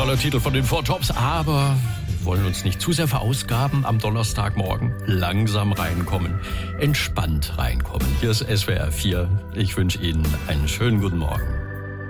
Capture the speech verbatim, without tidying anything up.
toller Titel von den Four Tops, aber wir wollen uns nicht zu sehr verausgaben am Donnerstagmorgen. Langsam reinkommen, entspannt reinkommen. Hier ist S W R vier. Ich wünsche Ihnen einen schönen guten Morgen.